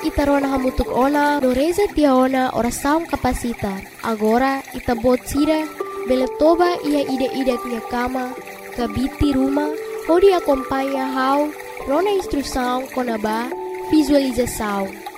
itarona hamutuk ona no reza tia ona oração capacita. Agora itabot sira bele toba ia ide-ide nya kama kabiti rumah hodi acompanha hau rona instrução konaba visualização.